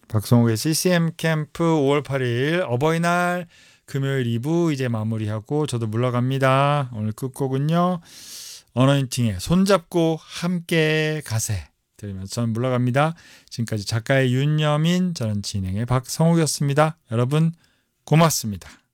박성욱의 CCM 캠프 5월 8일 어버이날 금요일 2부 이제 마무리하고 저도 물러갑니다. 오늘 끝곡은요. 어너인팅의 손잡고 함께 가세 들으면서 저는 물러갑니다. 지금까지 작가의 윤여민, 저는 진행의 박성욱이었습니다. 여러분 고맙습니다.